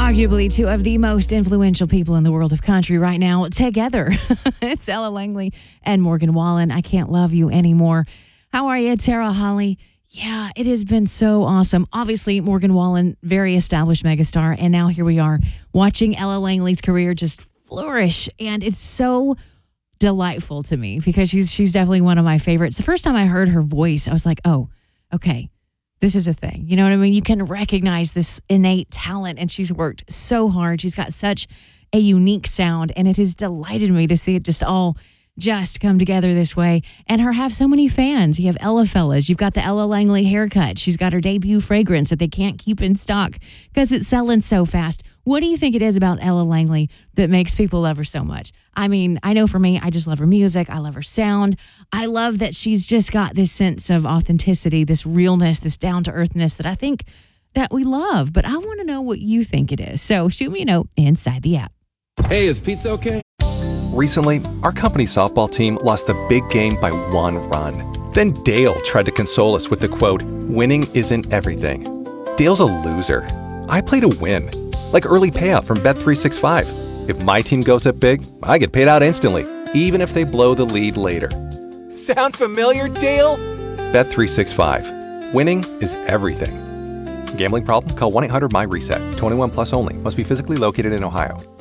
Arguably two of the most influential people in the world of country right now together. It's Ella Langley and Morgan Wallen. I Can't Love You Anymore. How are you, Tara Holly? Yeah, it has been so awesome. Obviously, Morgan Wallen, very established megastar. And now here we are watching Ella Langley's career just flourish. And it's so delightful to me because she's definitely one of my favorites. The first time I heard her voice, I was like, oh, okay. This is a thing. You know what I mean? You can recognize this innate talent, and she's worked so hard. She's got such a unique sound, and it has delighted me to see it just all just come together this way. And her have so many fans. You have Ella Fellas. You've got the Ella Langley haircut. She's got her debut fragrance that they can't keep in stock because it's selling so fast. What do you think it is about Ella Langley that makes people love her so much? I mean, I know for me, I just love her music. I love her sound. I love that she's just got this sense of authenticity, this realness, this down-to-earthness that I think that we love. But I want to know what you think it is. So shoot me a note inside the app. Hey, is pizza okay? Recently, our company softball team lost the big game by 1 run. Then Dale tried to console us with the quote, "Winning isn't everything." Dale's a loser. I play to win. Like early payout from Bet365. If my team goes up big, I get paid out instantly, even if they blow the lead later. Sound familiar, Dale? Bet365. Winning is everything. Gambling problem? Call 1-800-MY-RESET. 21 plus only. Must be physically located in Ohio.